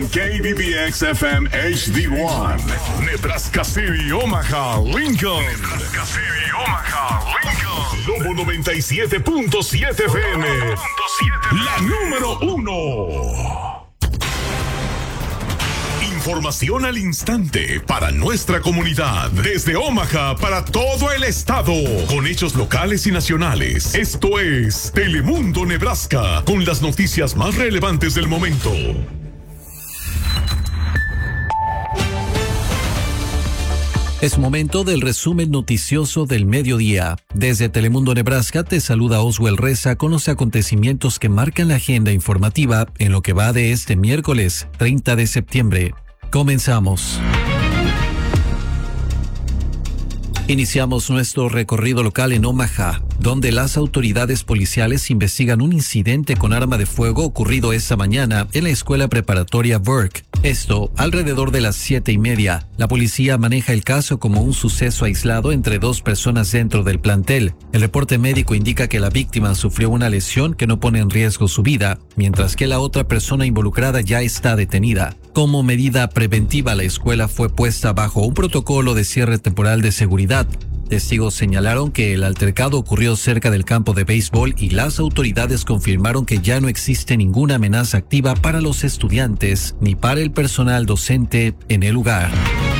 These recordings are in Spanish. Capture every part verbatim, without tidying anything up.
K B B X F M H D uno, Nebraska City, Omaha, Lincoln. Nebraska City, Omaha, Lincoln. Lobo noventa y siete punto siete F M. La número uno. Información al instante para nuestra comunidad. Desde Omaha para todo el estado. Con hechos locales y nacionales. Esto es Telemundo Nebraska. Con las noticias más relevantes del momento. Es momento del resumen noticioso del mediodía. Desde Telemundo Nebraska te saluda Oswell Reza con los acontecimientos que marcan la agenda informativa en lo que va de este miércoles treinta de septiembre. Comenzamos. Iniciamos nuestro recorrido local en Omaha, donde las autoridades policiales investigan un incidente con arma de fuego ocurrido esta mañana en la escuela preparatoria Burke. Esto alrededor de las siete y media. La policía maneja el caso como un suceso aislado entre dos personas dentro del plantel. El reporte médico indica que la víctima sufrió una lesión que no pone en riesgo su vida, mientras que la otra persona involucrada ya está detenida. Como medida preventiva, la escuela fue puesta bajo un protocolo de cierre temporal de seguridad. Testigos señalaron que el altercado ocurrió cerca del campo de béisbol y las autoridades confirmaron que ya no existe ninguna amenaza activa para los estudiantes ni para el personal docente en el lugar.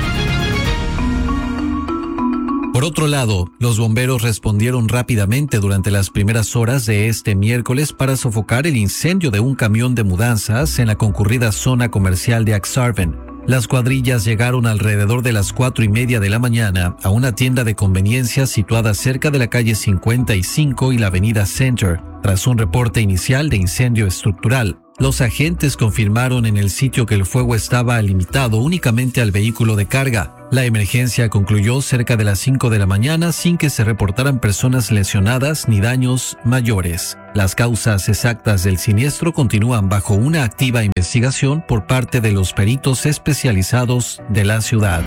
Por otro lado, los bomberos respondieron rápidamente durante las primeras horas de este miércoles para sofocar el incendio de un camión de mudanzas en la concurrida zona comercial de Ak-Sar-Ben. Las cuadrillas llegaron alrededor de las cuatro y media de la mañana a una tienda de conveniencia situada cerca de la calle cincuenta y cinco y la avenida Center, tras un reporte inicial de incendio estructural. Los agentes confirmaron en el sitio que el fuego estaba limitado únicamente al vehículo de carga. La emergencia concluyó cerca de las cinco de la mañana sin que se reportaran personas lesionadas ni daños mayores. Las causas exactas del siniestro continúan bajo una activa investigación por parte de los peritos especializados de la ciudad.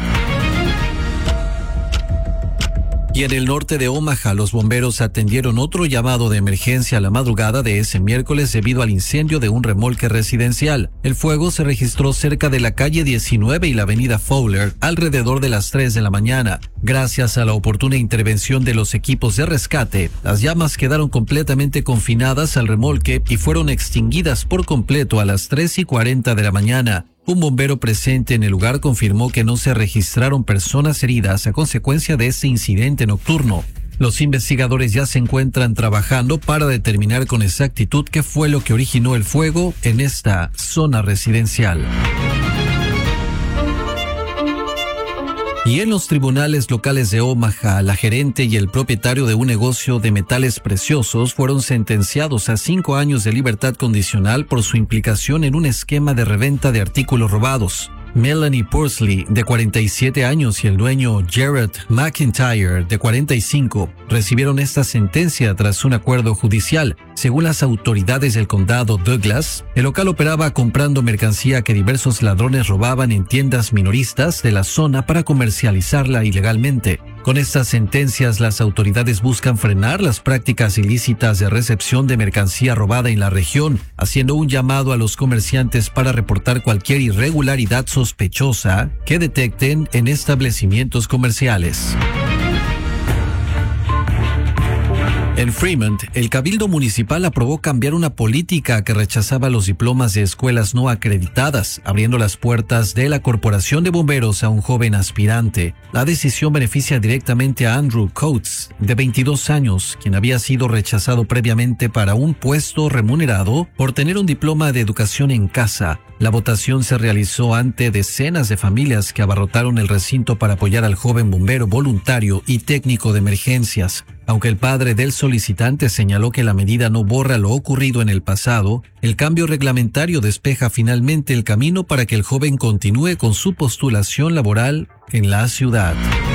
Y en el norte de Omaha, los bomberos atendieron otro llamado de emergencia a la madrugada de ese miércoles debido al incendio de un remolque residencial. El fuego se registró cerca de la calle diecinueve y la avenida Fowler alrededor de las tres de la mañana. Gracias a la oportuna intervención de los equipos de rescate, las llamas quedaron completamente confinadas al remolque y fueron extinguidas por completo a las tres y cuarenta de la mañana. Un bombero presente en el lugar confirmó que no se registraron personas heridas a consecuencia de este incidente nocturno. Los investigadores ya se encuentran trabajando para determinar con exactitud qué fue lo que originó el fuego en esta zona residencial. Y en los tribunales locales de Omaha, la gerente y el propietario de un negocio de metales preciosos fueron sentenciados a cinco años de libertad condicional por su implicación en un esquema de reventa de artículos robados. Melanie Pursley, de cuarenta y siete años, y el dueño Jared McIntyre, de cuarenta y cinco, recibieron esta sentencia tras un acuerdo judicial. Según las autoridades del condado Douglas, el local operaba comprando mercancía que diversos ladrones robaban en tiendas minoristas de la zona para comercializarla ilegalmente. Con estas sentencias, las autoridades buscan frenar las prácticas ilícitas de recepción de mercancía robada en la región, haciendo un llamado a los comerciantes para reportar cualquier irregularidad sospechosa que detecten en establecimientos comerciales. En Fremont, el Cabildo Municipal aprobó cambiar una política que rechazaba los diplomas de escuelas no acreditadas, abriendo las puertas de la Corporación de Bomberos a un joven aspirante. La decisión beneficia directamente a Andrew Coates, de veintidós años, quien había sido rechazado previamente para un puesto remunerado por tener un diploma de educación en casa. La votación se realizó ante decenas de familias que abarrotaron el recinto para apoyar al joven bombero voluntario y técnico de emergencias. Aunque el padre del solicitante señaló que la medida no borra lo ocurrido en el pasado, el cambio reglamentario despeja finalmente el camino para que el joven continúe con su postulación laboral en la ciudad.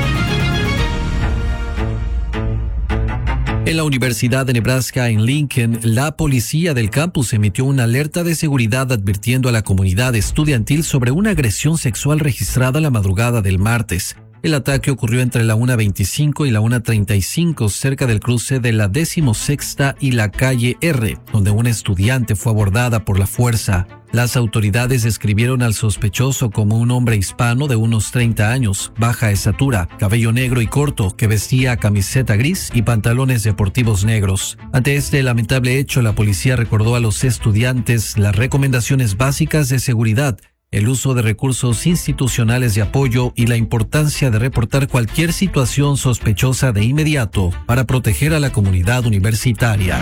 En la Universidad de Nebraska en Lincoln, la policía del campus emitió una alerta de seguridad advirtiendo a la comunidad estudiantil sobre una agresión sexual registrada la madrugada del martes. El ataque ocurrió entre la una veinticinco y la una treinta y cinco cerca del cruce de la decimosexta y la calle R, donde una estudiante fue abordada por la fuerza. Las autoridades describieron al sospechoso como un hombre hispano de unos treinta años, baja estatura, cabello negro y corto, que vestía camiseta gris y pantalones deportivos negros. Ante este lamentable hecho, la policía recordó a los estudiantes las recomendaciones básicas de seguridad, el uso de recursos institucionales de apoyo y la importancia de reportar cualquier situación sospechosa de inmediato para proteger a la comunidad universitaria.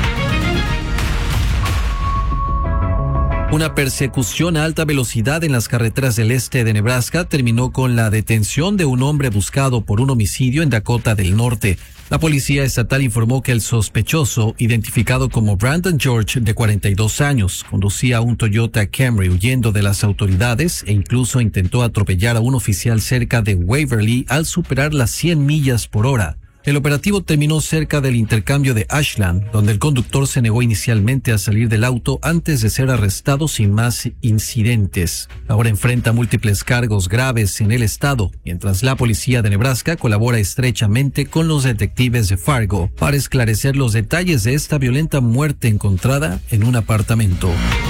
Una persecución a alta velocidad en las carreteras del este de Nebraska terminó con la detención de un hombre buscado por un homicidio en Dakota del Norte. La policía estatal informó que el sospechoso, identificado como Brandon George, de cuarenta y dos años, conducía un Toyota Camry huyendo de las autoridades e incluso intentó atropellar a un oficial cerca de Waverly al superar las cien millas por hora. El operativo terminó cerca del intercambio de Ashland, donde el conductor se negó inicialmente a salir del auto antes de ser arrestado sin más incidentes. Ahora enfrenta múltiples cargos graves en el estado, mientras la policía de Nebraska colabora estrechamente con los detectives de Fargo para esclarecer los detalles de esta violenta muerte encontrada en un apartamento.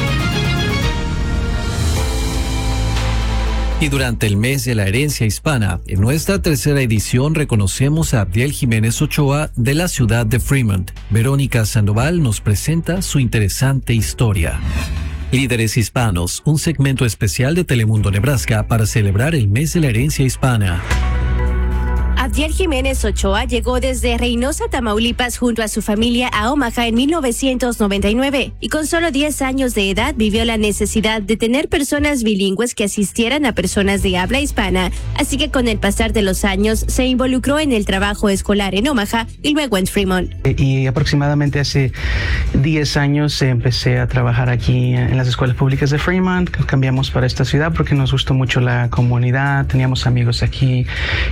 Y durante el mes de la herencia hispana, en nuestra tercera edición reconocemos a Abdiel Jiménez Ochoa de la ciudad de Fremont. Verónica Sandoval nos presenta su interesante historia. Líderes Hispanos, un segmento especial de Telemundo Nebraska para celebrar el mes de la herencia hispana. Abdiel Jiménez Ochoa llegó desde Reynosa, Tamaulipas, junto a su familia a Omaha en mil novecientos noventa y nueve y con solo diez años de edad vivió la necesidad de tener personas bilingües que asistieran a personas de habla hispana, así que con el pasar de los años se involucró en el trabajo escolar en Omaha y luego en Fremont. Y aproximadamente hace diez años empecé a trabajar aquí en las escuelas públicas de Fremont. Cambiamos para esta ciudad porque nos gustó mucho la comunidad, teníamos amigos aquí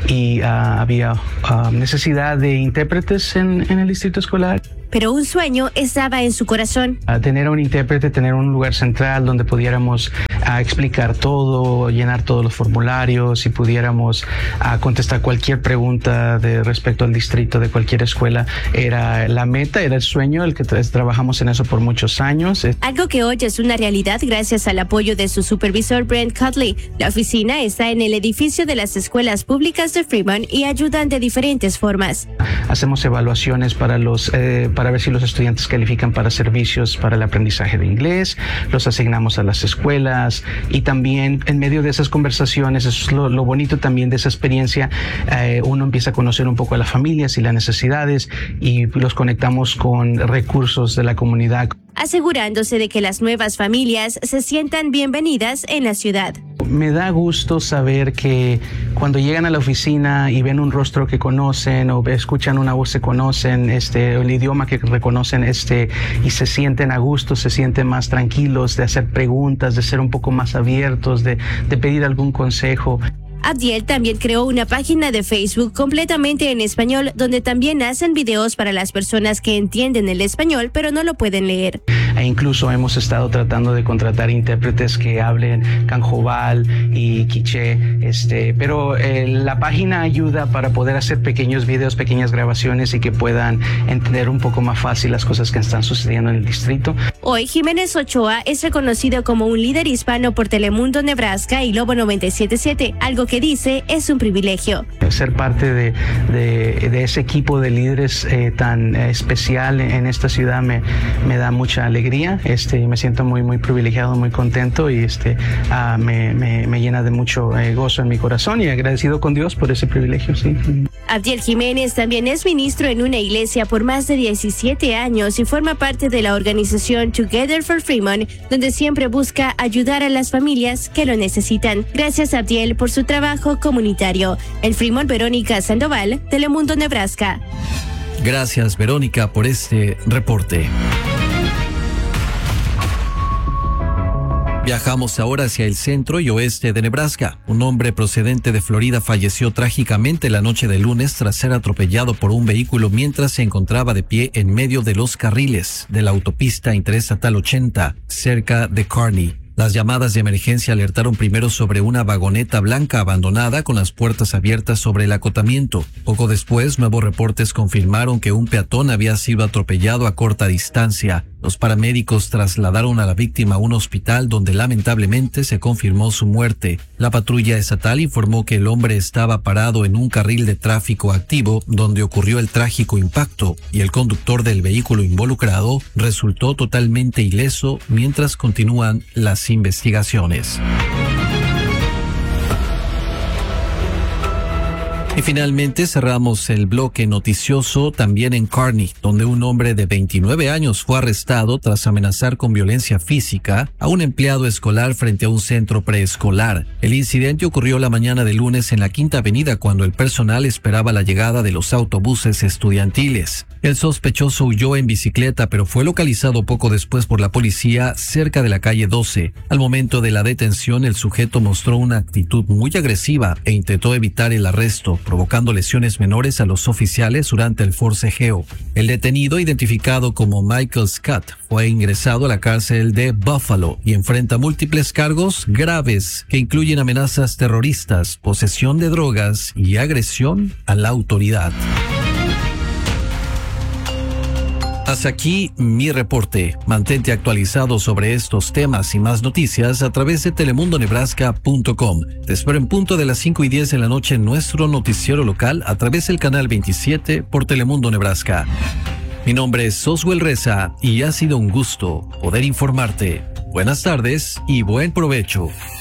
y uh, había uh, necesidad de intérpretes en, en el distrito escolar. Pero un sueño estaba en su corazón. Uh, tener un intérprete, tener un lugar central donde pudiéramos uh, explicar todo, llenar todos los formularios y pudiéramos uh, contestar cualquier pregunta de respecto al distrito de cualquier escuela. Era la meta, era el sueño, el que tra- trabajamos en eso por muchos años. Algo que hoy es una realidad gracias al apoyo de su supervisor Brent Cutley. La oficina está en el edificio de las escuelas públicas de Fremont y ayudan de diferentes formas. Hacemos evaluaciones para los eh, para ver si los estudiantes califican para servicios para el aprendizaje de inglés, los asignamos a las escuelas y también en medio de esas conversaciones, eso es lo, lo bonito también de esa experiencia, eh, uno empieza a conocer un poco a las familias y las necesidades y los conectamos con recursos de la comunidad, asegurándose de que las nuevas familias se sientan bienvenidas en la ciudad. Me da gusto saber que cuando llegan a la oficina y ven un rostro que conocen o escuchan una voz que conocen, este, el idioma que reconocen, este, y se sienten a gusto, se sienten más tranquilos de hacer preguntas, de ser un poco más abiertos, de, de pedir algún consejo. Abdiel también creó una página de Facebook completamente en español, donde también hacen videos para las personas que entienden el español pero no lo pueden leer. E incluso hemos estado tratando de contratar intérpretes que hablen canjobal y quiché, este, pero eh, la página ayuda para poder hacer pequeños videos, pequeñas grabaciones y que puedan entender un poco más fácil las cosas que están sucediendo en el distrito. Hoy Jiménez Ochoa es reconocido como un líder hispano por Telemundo Nebraska y Lobo noventa y siete punto siete, algo que dice es un privilegio. Ser parte de, de, de ese equipo de líderes eh, tan eh, especial en esta ciudad me, me da mucha alegría, este, me siento muy muy privilegiado, muy contento y este, uh, me, me, me llena de mucho eh, gozo en mi corazón y agradecido con Dios por ese privilegio. Sí. Abdiel Jiménez también es ministro en una iglesia por más de diecisiete años y forma parte de la organización Together for Fremont, donde siempre busca ayudar a las familias que lo necesitan. Gracias, Abdiel, por su trabajo comunitario. En Fremont, Verónica Sandoval, Telemundo Nebraska. Gracias, Verónica, por este reporte. Viajamos ahora hacia el centro y oeste de Nebraska. Un hombre procedente de Florida falleció trágicamente la noche del lunes tras ser atropellado por un vehículo mientras se encontraba de pie en medio de los carriles de la autopista interestatal ochenta, cerca de Kearney. Las llamadas de emergencia alertaron primero sobre una vagoneta blanca abandonada con las puertas abiertas sobre el acotamiento. Poco después, nuevos reportes confirmaron que un peatón había sido atropellado a corta distancia. Los paramédicos trasladaron a la víctima a un hospital donde lamentablemente se confirmó su muerte. La patrulla estatal informó que el hombre estaba parado en un carril de tráfico activo donde ocurrió el trágico impacto y el conductor del vehículo involucrado resultó totalmente ileso mientras continúan las investigaciones. Y finalmente cerramos el bloque noticioso también en Kearney, donde un hombre de veintinueve años fue arrestado tras amenazar con violencia física a un empleado escolar frente a un centro preescolar. El incidente ocurrió la mañana de lunes en la Quinta Avenida cuando el personal esperaba la llegada de los autobuses estudiantiles. El sospechoso huyó en bicicleta, pero fue localizado poco después por la policía cerca de la calle doce. Al momento de la detención, el sujeto mostró una actitud muy agresiva e intentó evitar el arresto, provocando lesiones menores a los oficiales durante el forcejeo. El detenido, identificado como Michael Scott, fue ingresado a la cárcel de Buffalo y enfrenta múltiples cargos graves que incluyen amenazas terroristas, posesión de drogas y agresión a la autoridad. Hasta aquí mi reporte. Mantente actualizado sobre estos temas y más noticias a través de telemundo nebraska punto com. Te espero en punto de las cinco y diez de la noche en nuestro noticiero local a través del canal veintisiete por Telemundo Nebraska. Mi nombre es Oswell Reza y ha sido un gusto poder informarte. Buenas tardes y buen provecho.